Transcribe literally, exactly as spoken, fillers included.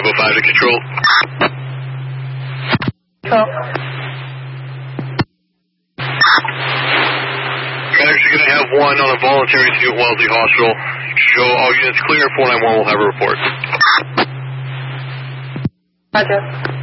Bravo five to control. Control. Matters, you're going to have one on a voluntary suit at Wellesley Hospital. Show all units clear. four nine one will have a report. Roger.